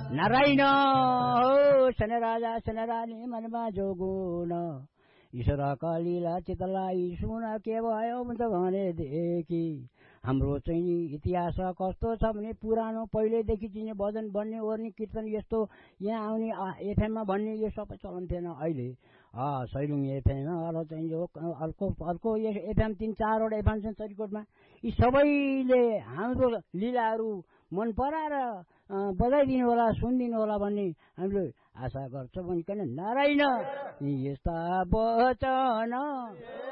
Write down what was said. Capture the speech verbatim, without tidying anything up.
नारायण हो सन राजा सन रानी मनमा जोगुन ईश्वरका लीला चितलाई सुन के भयो भनेदेखि हाम्रो चाहिँ इतिहास कस्तो छ भने पुरानो पहिल्यैदेखि चाहिँ भजन भन्ने ओर्ने कीर्तन यस्तो यहाँ आउने एफएममा भन्ने यो सबै चलन थिएन। अहिले सैलुङ एफएम अरू चाहिँ यो अर्को अर्को एफएम तिन चारवटा एफएम छन् चरीकोटमा। यी सबैले हाम्रो लीलाहरू मन पराएर बजाइदिनु होला सुनिदिनु होला भन्ने हामीले आशा गर्छौँ। भनिकन नारायण यस्ता वचन